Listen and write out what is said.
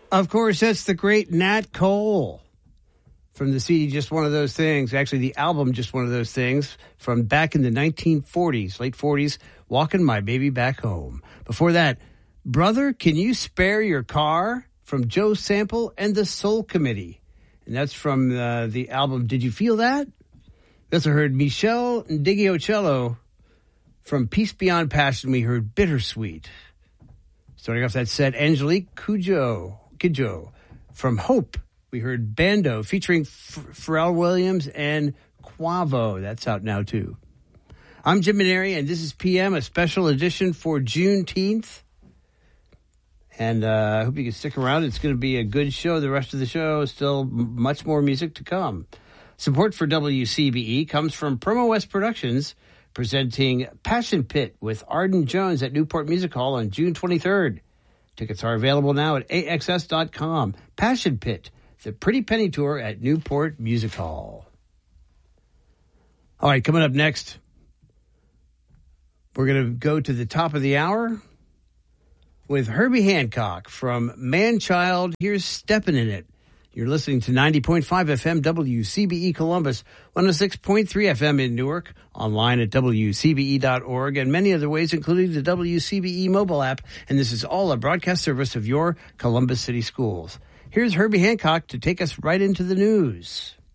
Of course, that's the great Nat Cole from the CD Just One of Those Things. Actually, the album Just One of Those Things from back in the 1940s, late 40s, Walking My Baby Back Home. Before that, Brother, Can You Spare Your Car? From Joe Sample and the Soul Committee. And that's from the album Did You Feel That? We also heard Michelle Ndigiocello from Peace Beyond Passion. We heard Bittersweet. Starting off that set, Angelique Kidjo from Hope. We heard Bando featuring Pharrell Williams and Quavo. That's out now, too. I'm Jim Maneri, and this is PM, a special edition for Juneteenth. And I hope you can stick around. It's going to be a good show. The rest of the show is still much more music to come. Support for WCBE comes from Promo West Productions, presenting Passion Pit with Arden Jones at Newport Music Hall on June 23rd. Tickets are available now at AXS.com. Passion Pit, the Pretty Penny Tour at Newport Music Hall. All right, coming up next, we're going to go to the top of the hour with Herbie Hancock from Man-Child. Here's Steppin' in It. You're listening to 90.5 FM WCBE Columbus, 106.3 FM in Newark, online at WCBE.org, and many other ways, including the WCBE mobile app. And this is all a broadcast service of your Columbus City Schools. Here's Herbie Hancock to take us right into the news.